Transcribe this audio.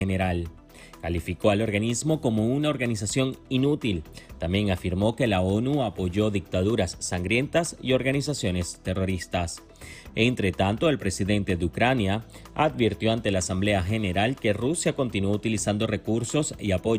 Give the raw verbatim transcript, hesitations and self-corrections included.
General. Calificó al organismo como una organización inútil. También afirmó que la ONU apoyó dictaduras sangrientas y organizaciones terroristas. Entre tanto, el presidente de Ucrania advirtió ante la Asamblea General que Rusia continúa utilizando recursos y apoyo